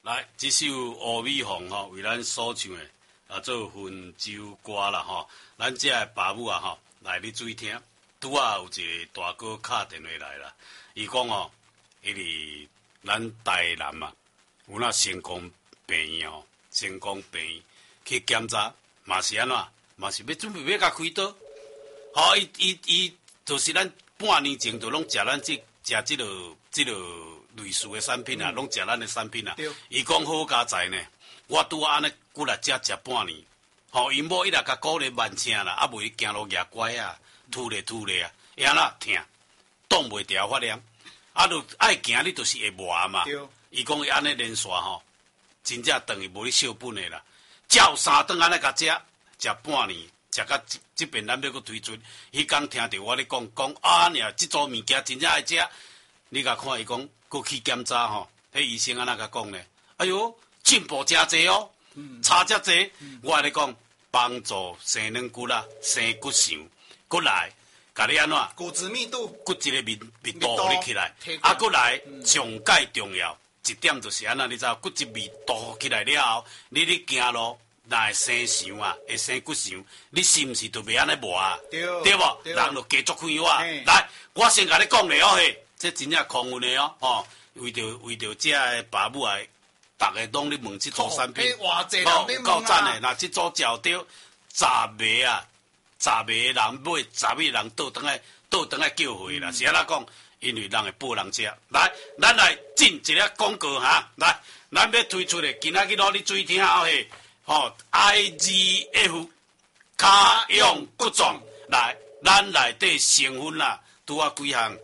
来，这首《阿弥凤》吼，为咱所唱的做分州歌啦吼。咱这个爸母啊吼，来你注意听。拄啊有一个大哥敲电话来啦，伊讲吼，因为咱台南嘛，有那成功病院吼，成功病院去检查，嘛是安怎，嘛是要准备要甲开刀。吼，伊就是咱半年前就拢食咱即个类似的产品啊，拢食咱的产品啊。伊讲好佳哉呢，我拄安尼过来食半年，吼，因某伊来甲鼓励万声啦，啊袂行路举拐啊，吐咧啊，会安那疼，挡袂牢发炎，啊，就爱行你就是会磨嘛。伊讲伊安尼连续吼，真正等于无咧小本的啦，照3顿安尼甲食半年。食到这边咱要搁推出，迄天听着我咧讲啊，尔即组物件真正爱食，你甲看伊讲，搁去检查吼，迄医生安那甲讲咧，哎哟，进步真济哦，差真济，我咧讲帮助生软骨啦，生骨相，搁来，甲你安怎？ 骨质密度， 骨质的密度互你起来，啊，搁来上介重要一点就是安那，你知道骨质密度起来了后，你咧行路。若会生伤啊，会生骨伤，你是毋是就袂安尼磨啊？对无？人就继续开花。来，我先甲你讲咧哦嘿，这真正幸运的哦，吼，为着这个爸母啊，逐个拢咧问这组产品，够赞的。那这组照着10尾啊，10尾人买，10尾人倒转来叫回啦。是安怎讲？因为人会报人食。来，咱来进一个广告哈。来，咱要推出的，今仔日攞你注意听哦嘿。吼 ，IGF 卡用骨状来，咱内底成分啦，拄啊几项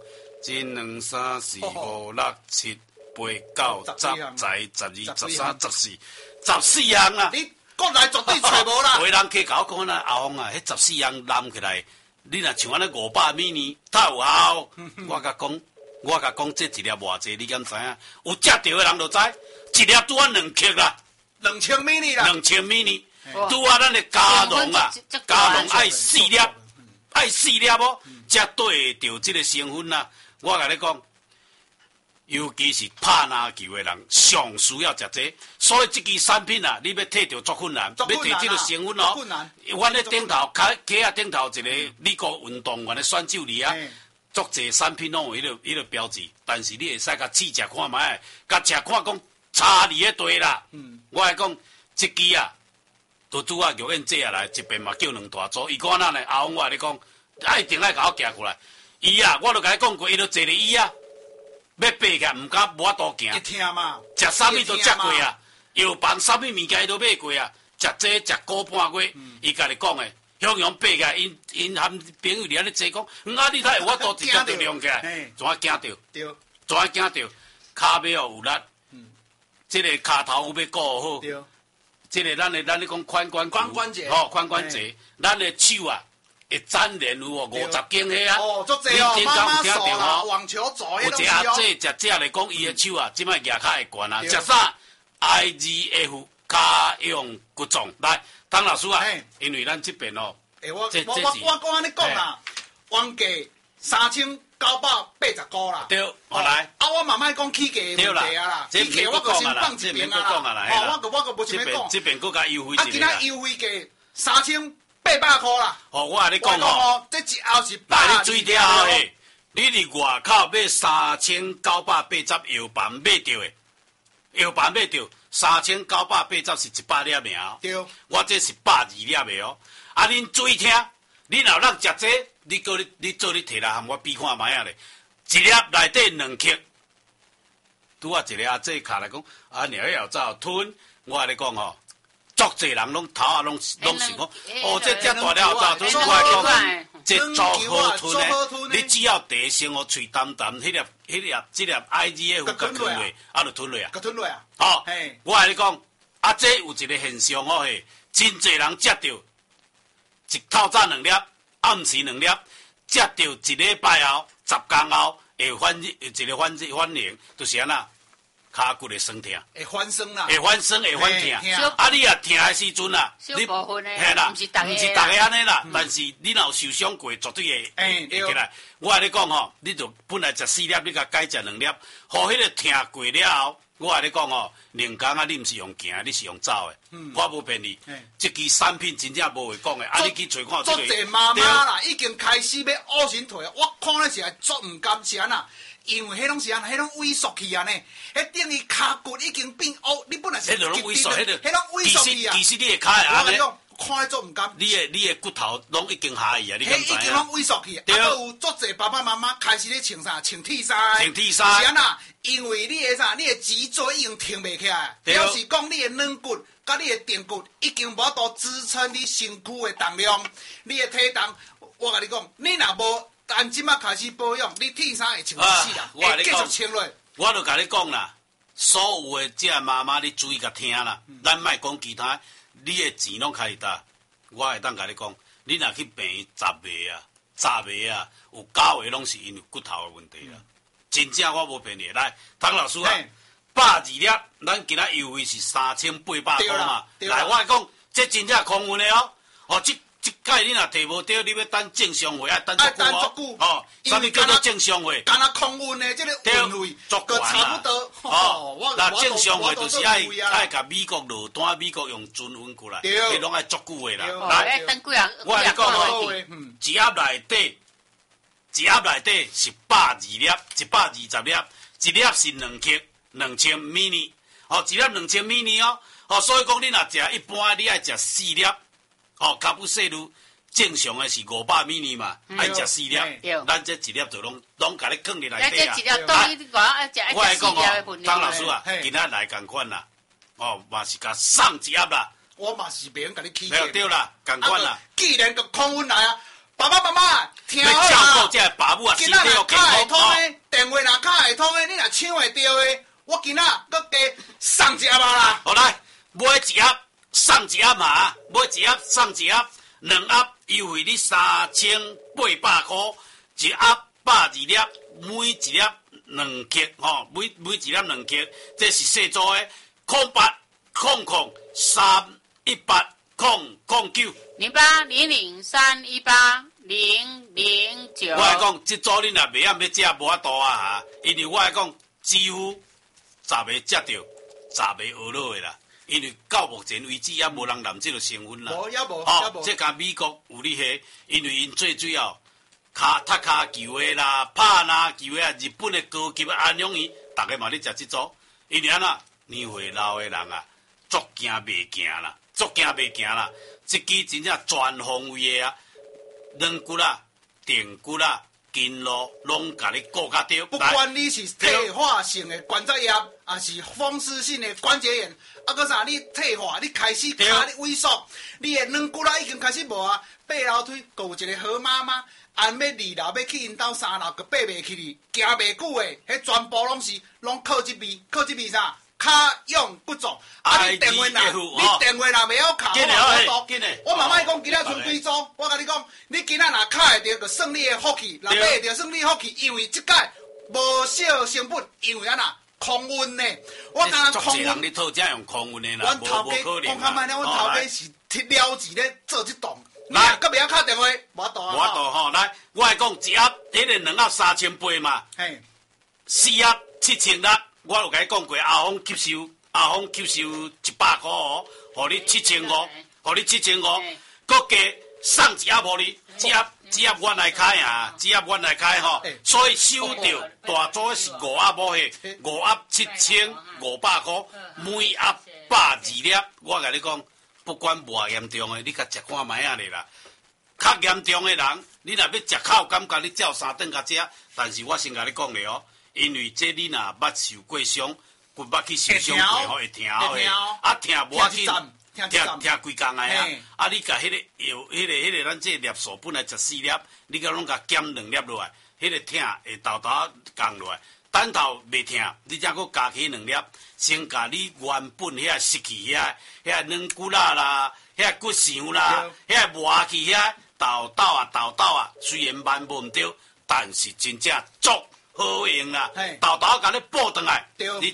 ，1、2、3、4、5、6、7、8、9、10、11、12、13、14项啊！ 你国内绝对找无啦。 有人去甲我讲啦，阿峰啊，迄14项揽起来，你若像安尼500米呢，太有效。我甲讲，这一粒偌济，你敢知影？有食着的人就知，一粒拄啊2克啦。 2000米哩啦 ，2000米哩，拄啊，咱的加农啊，加农爱4粒，爱4粒哦，才对着这个成分啊。我甲你讲，尤其是拍篮球的人，上需要食这，所以这支产品啊，你要摕到足困难，要摕这个成分哦。阮咧顶头卡顶头一个美国运动员的选手里啊，足侪产品拢有迄个标志，但是你会使甲试食看卖，甲食看讲。差离迄对啦，我来讲，这支啊，都拄啊玉燕姐啊来，一边嘛叫2大组，伊讲哪呢？阿峰我你讲，一定爱甲我行过来。伊啊，我都甲伊讲过，伊都坐咧椅啊，要爬起来，毋敢无法度行。 一听嘛， 食啥物都食过啊，药房啥物物件伊都买过啊，食这食个半月，伊甲你讲诶，向阳爬起来，因含朋友伫遐咧坐讲，啊你睇我都直接就亮起来，怎啊惊着？怎啊惊着？骹尾哦有力。这个骹头有要顾好，这个咱咧讲髋关节，吼髋关节，咱的手啊会粘连有哦50斤迄啊， 哦，足济哦，妈妈手啦，网球肘有一阿姐食来讲，伊的手啊，即摆举较会悬啊，食啥 ？IGF 卡用骨状来，唐老师啊，因为咱这边哦， 我讲安尼讲啦，原价3980啦， 对，我来。 啊，我慢慢讲起价的问题啊啦，起价我个先放一边啊啦，我个无想要讲。 这边佫加优惠一下。啊，今仔优惠价3800块啦。 哦，我甲你讲哦， 这一后是 8。你水条嘿，你伫外口买3980药房买着的，药房买着3980是100粒的哦。 对。 我这是120粒的哦。啊，恁注意听，你若人食这。你做你摕来含我比看卖啊咧，一粒内底2克，拄啊一个阿姐卡来讲，啊鸟要走吞，我甲你讲吼，足侪人拢头啊拢是讲，哦这只大了走吞，我来讲，这足好吞的，你只要第先哦喙淡淡，迄粒 IGF 甲吞落，啊就吞落啊， 甲吞落啊， 好，我甲你讲，啊这有一个现象哦嘿，真侪人食着，一透早2粒。暗时2粒，食到1礼拜后、10天后，会一个反应，就是安那， 骹骨会酸痛， 会翻酸啦， 会翻酸会翻痛。啊，你啊痛的时阵啊， 你部分的， 嘿啦， 毋是大家安尼啦，但是你若有受伤过，绝对会起来。我跟你讲吼，你就本来食4粒，你甲改食2粒，互迄个痛过了后，我跟你讲吼，2工啊，你毋是用行的，你是用走的。我无骗你，这支产品真正无话讲的。啊，你去找看这个。 足侪妈妈啦，已经开始要恶心退，我看咧是足毋甘是安那。因为迄拢是安，迄拢萎缩去啊呢，迄等于骹骨已经变乌，你本来是迄拢萎缩，迄拢萎缩去啊。 其实你的骹会安尼， 看咧做毋甘。 你的骨头拢已经下去啊，你敢知影？ 迄已经拢萎缩去，啊，搁有足侪爸爸妈妈开始咧穿啥？穿铁衫。 穿铁衫。 是安那？因为你的啥？你的脊椎已经挺袂起来，表示讲你的软骨甲你的骶骨已经无法度支撑你身躯的重量，你的体重。我甲你讲，你若无。但即马开始保养，你铁衫会穿死啦，会继续穿落。 我就甲你讲啦，所有的这妈妈你注意甲听啦，咱莫讲其他，你的钱拢开搭，我会当甲你讲，你若去病院10个啊，有9个拢是因为骨头的问题啦。真正我无骗你，来，唐老师啊，120粒，咱今仔优惠是3800块嘛。来，我讲，这真正空运的哦，哦，这届你若摕无到，你要等正常货，等足久哦。啥物叫做正常货？ 干那空运的这个运费，个差不多。 哦，那正常货就是爱甲美国落单，美国用船运过来，迄拢爱足久的啦。 来，等几啊？ 我跟你讲哦，一盒内底是120粒，120粒，一粒是2000 mini， 哦，一粒2000 mini 哦，哦，所以讲你若食一般，你爱食4粒。哦，卡布西鲁正常的是500 ml 嘛，爱食4粒，咱这1粒就拢甲你放入内底啊。我来讲哦，张老师啊，今仔来共款啦，哦，嘛是甲送一盒啦。 我嘛是袂用甲你起价。对啦，共款啦。 既然个空运来啊，爸爸妈妈听好啦。要照顾这爸母啊，身体要健康哦。 电话若卡会通的，你若抢会到的，我今仔搁加送一盒啦。 好来，买一盒。送一盒嘛，买一盒送一盒，2盒优惠你3800块，一盒120粒，每一粒2克，吼，每一粒2克，这是细组的0800318009。 0800318009。 我来讲，这组你若袂暗要食，无法度啊，因为我来讲，几乎10个食到，10个学落的啦。因为到目前为止也无人染这个成分啦。 无。 这甲美国有哩下，因为因最主要踢骹球的啦、拍篮球的啊，日本的高级的安养院，大家嘛咧食这组。因为安那年岁老的人啊，足惊袂行啦，这支真正全方位的啊，软骨啦、骶骨啦、筋络拢甲你顾较对。 不管你是退化性的关节炎，还是风湿性的关节炎。啊，搁啥？你退化，你开始骹你萎缩，你的软骨啦已经开始无啊。爬楼梯，搁有一个好妈妈，按要2楼要去因兜3楼，搁爬袂去哩，行袂久的，迄全部拢靠这味啥？骹用不足。啊，你电话若袂晓敲，我妈妈讲今仔剩几组，我甲你讲，你今仔若敲会着，就算你的福气；若爬会着，算你福气，因为即届无少成本，因为安那。空运呢？我讲空运， 你套这用空运的啦，无可能。 讲较慢了，阮头家是了钱咧做这档。来，搁袂晓敲电话，无度吼。来，我来讲一盒，迄个2盒3800嘛。嘿，4盒7000粒，我有甲你讲过，阿峰吸收100块哦，互你7500，搁加送一盒互你，一盒原来开啊，吼，所以收到大组是5盒无迄，5盒7500块，每盒120粒。我甲你讲，不管偌严重的，你甲食看卖啊哩啦。较严重的人，你若要食口感觉，你照3顿甲食。但是我先甲你讲咧哦，因为这你若捌受过伤，骨捌去受伤过吼，会疼的，啊疼无要紧。听规工的啊！啊，你甲迄个药，迄个咱这粒数本来14粒，你甲拢甲减2粒落来，迄个疼会豆降落来。等头袂疼，你才搁加起2粒，先甲你原本遐失去遐软骨啦，遐骨相啦，遐磨去遐豆啊，虽然慢无毋对，但是真正足好用啦。豆甲你补转来，你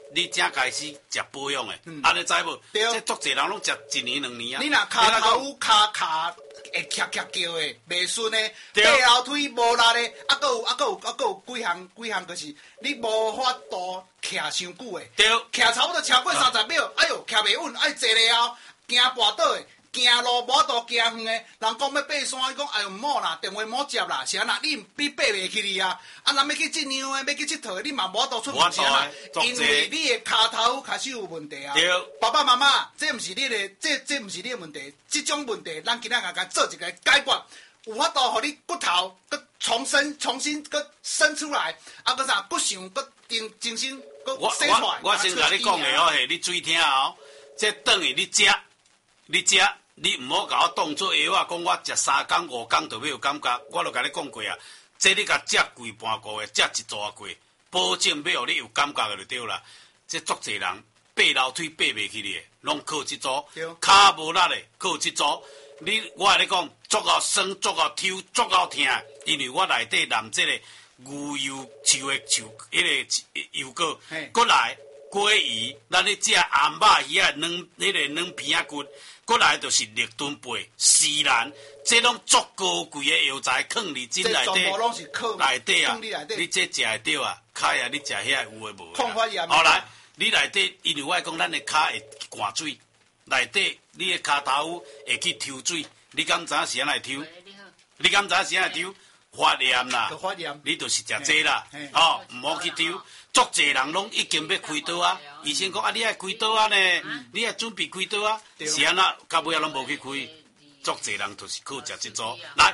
你正开始食保养的，安尼知无？这足侪人拢食1年2年啊。 你若骹头有骹会咔咔叫的，袂顺的，爬楼梯无力的，还佫有几项，就是你无法度徛伤久的， 对， 徛差不多超过30秒，哎哟，徛袂稳，爱坐了后惊跋倒的。行路无法度行远的，人讲要爬山，伊讲哎哟毋好啦，电话毋好接啦，是安那？你爬袂起哩啊！啊，人要去浙江的，要去佚佗的，你嘛无法度出门车啦，因为你的骹头开始有问题啊。 对， 爸爸妈妈，这毋是你的，这毋是你的问题，这种问题咱今仔个做一个解决，有法度互你骨头佮重新佮生出来，啊，佮啥，骨想佮精神佮生出来。 我先甲你讲的哦，嘿，你注意听哦，这等于你食。你毋好甲我当做药啊！讲我食3天5天就要有感觉，我就甲你讲过啊。这你甲食规半个月，食一逝过，保证要互你有感觉就对啦。这足侪人爬楼梯爬袂起哩，拢靠这组，骹无力的靠这组。我甲你讲，足够酸，足够抽，足够痛，因为我内底淋这个牛油树的迄个油果，过来果鱼，咱咧食鸭肉鱼啊，迄个软片仔骨。过来就是绿盾贝、西兰，这拢足高贵的药材，放伫真内底啊！你这食会着啊？骹啊，你食遐有诶无？好来，你内底，因为我讲咱的骹会灌水，内底你的骹头会去抽水，你敢知影是安来抽？你敢知影是安来抽？发炎啦，你就是食这啦，哦，毋好去抽。足侪人拢已经要开刀啊！医生讲啊，你爱开刀啊呢？你爱准备开刀啊？是安那，到尾啊拢无去开。足侪人就是靠食这组。来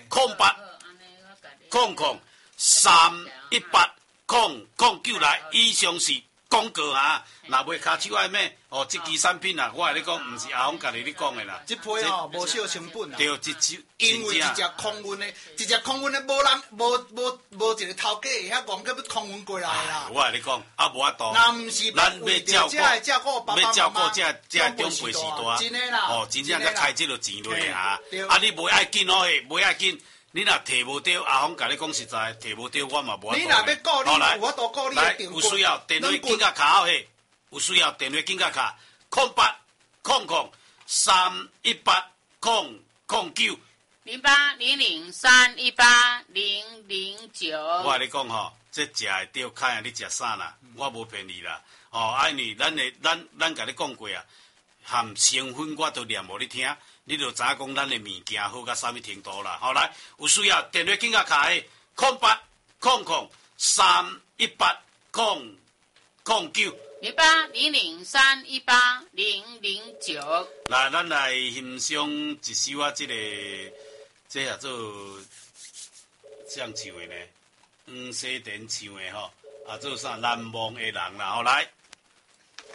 ，0800-318-009来，以上是广告啊！若买骹手爱咩？哦，这支产品啊，我甲你讲，毋是阿峰家己你讲的啦。 这批哦，无少成本啦。 对，这手因为一只空运的，无人无一个头家会遐戆，要空运过来啦。 我甲你讲，啊无法度。 那毋是咱要照顾爸爸妈妈， 要照顾这长辈时代。 真诶啦。 哦，真正才开这个钱落啊！啊，你袂爱紧哦，袂爱紧。你若摕无着，阿峰甲你讲实在，摕无着，我嘛无法度。 你若要顾，你有法度顾你的有需要电话紧甲卡好嘿，有需要电话紧甲卡0800-318-009。 0800-318-009。 我甲你讲吼，这食会着，看下你食啥啦，我无骗你啦。哦，因为咱甲你讲过啊，含成分我都念互你听。你就知影讲咱的物件好到啥物程度啦，好来，有需要电话紧甲卡的0800-318-009。 0800-318-009。 来，咱来欣赏一首啊，这叫做谁唱的呢？黄西田唱的吼，啊，做啥难忘的人啦，好来。